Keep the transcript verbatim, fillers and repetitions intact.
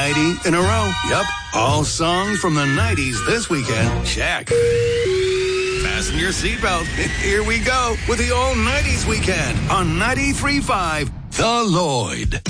ninety in a row. Yep. All songs from the nineties this weekend. Check. Fasten your seatbelt. Here we go with the all nineties weekend on ninety-three point five The Lloyd.